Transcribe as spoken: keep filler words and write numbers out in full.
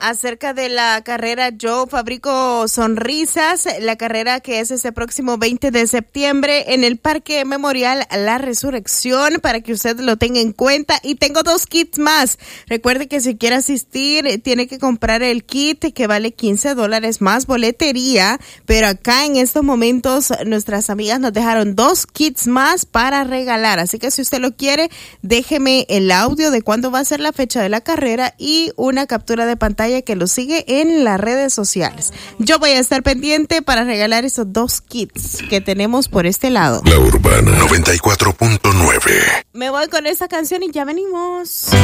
acerca de la carrera Yo Fabrico Sonrisas, la carrera que es este próximo veinte de septiembre en el Parque Memorial La Resurrección, para que usted lo tenga en cuenta. Y tengo dos kits más. Recuerde que si quiere asistir, tiene que comprar el kit que vale quince dólares más boletería, pero acá en estos momentos nuestras amigas nos dejaron dos kits más para regalar. Así que si usted lo quiere, déjeme el audio de cuándo va a ser la fecha de la carrera y una captura de pantalla que lo sigue en las redes sociales. Yo voy a estar pendiente para regalar esos dos kits que tenemos por este lado. La Urbana noventa y cuatro punto nueve. Me voy con esta canción y ya venimos.